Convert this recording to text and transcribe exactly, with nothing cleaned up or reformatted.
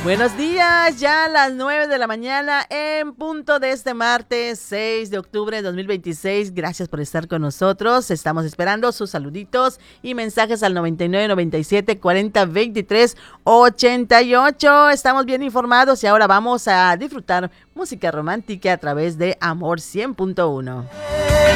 Buenos días, ya a las nueve de la mañana en punto de este martes seis de octubre de dos mil veintiséis. Gracias por estar con nosotros. Estamos esperando sus saluditos y mensajes al noventa y nueve, noventa y siete, cuarenta, veintitrés, ochenta y ocho. Estamos bien informados y ahora vamos a disfrutar música romántica a través de Amor cien punto uno.